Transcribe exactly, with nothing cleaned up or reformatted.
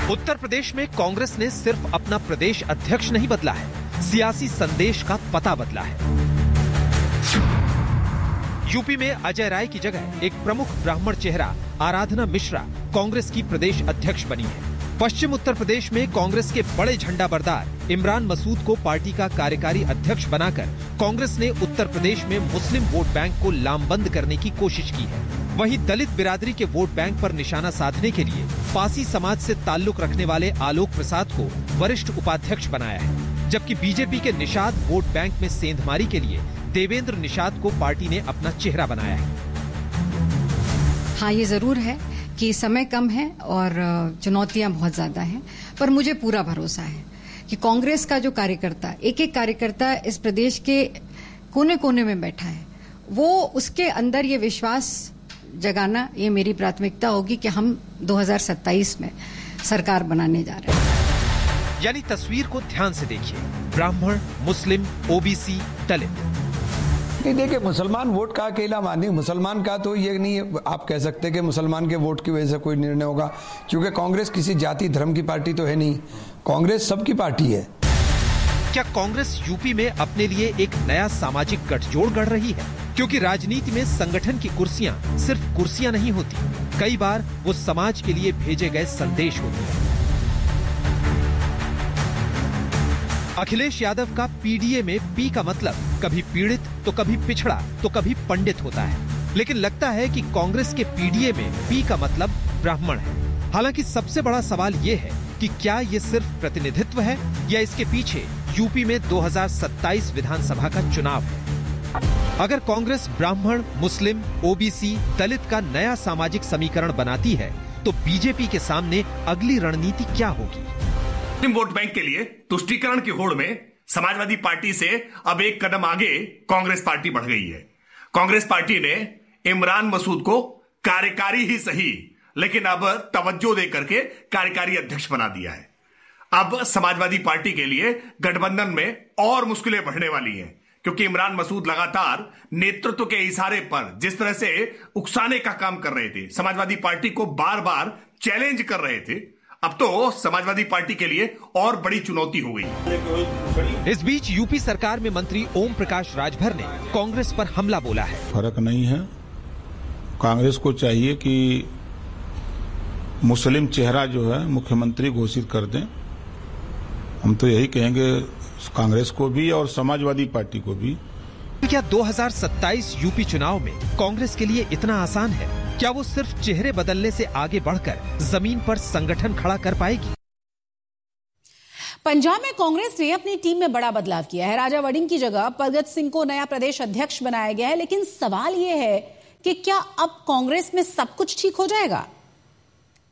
उत्तर प्रदेश में कांग्रेस ने सिर्फ अपना प्रदेश अध्यक्ष नहीं बदला है, सियासी संदेश का पता बदला है। यूपी में अजय राय की जगह एक प्रमुख ब्राह्मण चेहरा आराधना मिश्रा कांग्रेस की प्रदेश अध्यक्ष बनी है। पश्चिम उत्तर प्रदेश में कांग्रेस के बड़े झंडा बरदार इमरान मसूद को पार्टी का कार्यकारी अध्यक्ष बनाकर कांग्रेस ने उत्तर प्रदेश में मुस्लिम वोट बैंक को लामबंद करने की कोशिश की है। वहीं दलित बिरादरी के वोट बैंक पर निशाना साधने के लिए पासी समाज से ताल्लुक रखने वाले आलोक प्रसाद को वरिष्ठ उपाध्यक्ष बनाया है, जबकि बीजेपी के निषाद वोट बैंक में सेंधमारी के लिए देवेंद्र निषाद को पार्टी ने अपना चेहरा बनाया है। हाँ, ये जरूर है कि समय कम है और चुनौतियां बहुत ज्यादा हैं, पर मुझे पूरा भरोसा है कि कांग्रेस का जो कार्यकर्ता, एक एक कार्यकर्ता इस प्रदेश के कोने कोने में बैठा है, वो उसके अंदर ये विश्वास जगाना, ये मेरी प्राथमिकता होगी कि हम दो हज़ार सत्ताईस में सरकार बनाने जा रहे हैं। यानी तस्वीर को ध्यान से देखिए, ब्राह्मण, मुस्लिम, ओबीसी, दलित। नहीं, देखिए, मुसलमान वोट का अकेला मानिए, मुसलमान का तो ये नहीं आप कह सकते कि मुसलमान के वोट की वजह से कोई निर्णय होगा, क्योंकि कांग्रेस किसी जाति धर्म की पार्टी तो है नहीं, कांग्रेस सबकी पार्टी है। क्या कांग्रेस यूपी में अपने लिए एक नया सामाजिक गठजोड़ गढ़ रही है? क्योंकि राजनीति में संगठन की कुर्सियां सिर्फ कुर्सियां नहीं होती, कई बार वो समाज के लिए भेजे गए संदेश होते हैं। अखिलेश यादव का पीडीए में पी का मतलब कभी पीड़ित तो कभी पिछड़ा तो कभी पंडित होता है, लेकिन लगता है कि कांग्रेस के पीडीए में पी का मतलब ब्राह्मण है। हालांकि सबसे बड़ा सवाल ये है कि क्या ये सिर्फ प्रतिनिधित्व है या इसके पीछे यूपी में दो हज़ार सत्ताईस विधानसभा का चुनाव है। अगर कांग्रेस ब्राह्मण, मुस्लिम, ओबीसी, दलित का नया सामाजिक समीकरण बनाती है तो बीजेपी के सामने अगली रणनीति क्या होगी? वोट बैंक के लिए तुष्टीकरण की होड़ में समाजवादी पार्टी से अब एक कदम आगे कांग्रेस पार्टी बढ़ गई है। कांग्रेस पार्टी ने इमरान मसूद को कार्यकारी ही सही, लेकिन अब तवज्जो दे करके कार्यकारी अध्यक्ष बना दिया है। अब समाजवादी पार्टी के लिए गठबंधन में और मुश्किलें बढ़ने वाली हैं, क्योंकि इमरान मसूद लगातार नेतृत्व के इशारे पर जिस तरह से उकसाने का काम कर रहे थे, समाजवादी पार्टी को बार बार चैलेंज कर रहे थे, अब तो समाजवादी पार्टी के लिए और बड़ी चुनौती हो गई। इस बीच यूपी सरकार में मंत्री ओम प्रकाश राजभर ने कांग्रेस पर हमला बोला है। फर्क नहीं है, कांग्रेस को चाहिए कि मुस्लिम चेहरा जो है मुख्यमंत्री घोषित कर दें। हम तो यही कहेंगे कांग्रेस को भी और समाजवादी पार्टी को भी। क्या दो हज़ार सत्ताईस यूपी चुनाव में कांग्रेस के लिए इतना आसान है? क्या वो सिर्फ चेहरे बदलने से आगे बढ़कर जमीन पर संगठन खड़ा कर पाएगी? पंजाब में कांग्रेस ने अपनी टीम में बड़ा बदलाव किया है। राजा वड़िंग की जगह भगत सिंह को नया प्रदेश अध्यक्ष बनाया गया है, लेकिन सवाल ये है कि क्या अब कांग्रेस में सब कुछ ठीक हो जाएगा?